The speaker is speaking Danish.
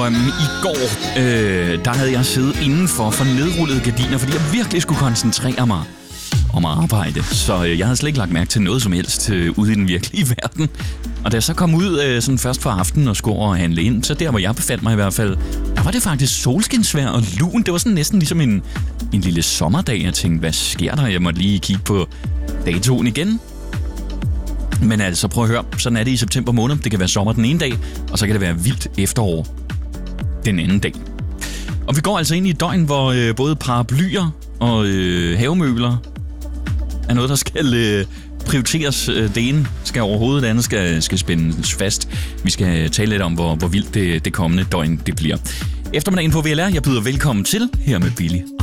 drømmen. I går, der havde jeg siddet indenfor for nedrullede gardiner, fordi jeg virkelig skulle koncentrere mig om at arbejde. Så jeg havde slet ikke lagt mærke til noget som helst ude i den virkelige verden. Og da jeg så kom ud sådan først for aftenen og skulle over og handle ind, så der, hvor jeg befandt mig i hvert fald, der var det faktisk solskinsvejr og lun. Det var sådan næsten ligesom en lille sommerdag. Jeg tænkte, hvad sker der? Jeg måtte lige kigge på datoen igen. Men altså, prøv at høre, sådan er det i september måned. Det kan være sommer den ene dag, og så kan det være vildt efterår den anden dag. Og vi går altså ind i et døgn, hvor både paraplyer og havemøbler er noget, der skal prioriteres. Det ene skal overhovedet, det andet skal spændes fast. Vi skal tale lidt om, hvor vildt det kommende døgn det bliver. Eftermiddagen på VLR, jeg byder velkommen til her med Billy